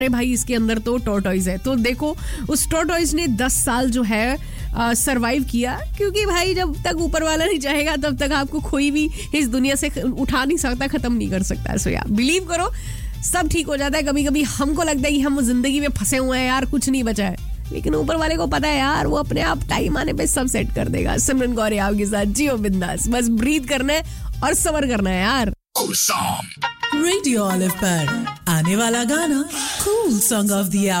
अरे भाई इसके अंदर तो टॉर्टॉइज है। तो देखो उस टॉर्टॉइज ने 10 साल जो है सरवाइव किया, क्योंकि भाई जब तक ऊपर वाला नहीं चाहेगा तब तक आपको कोई भी इस दुनिया से उठा नहीं सकता, खत्म नहीं कर सकता। सो यार बिलीव करो सब ठीक हो जाता है। कभी कभी हमको लगता है कि हम जिंदगी में फंसे हुए हैं यार, कुछ नहीं बचा है, लेकिन ऊपर वाले को पता है यार वो अपने आप टाइम आने पे सब सेट कर देगा। सिमरन गौर आपके साथ, जियो बिंदास, बस ब्रीथ करना है और सबर करना है यार। रेडियो ऑलिव पर आने वाला गाना कूल सॉन्ग ऑफ द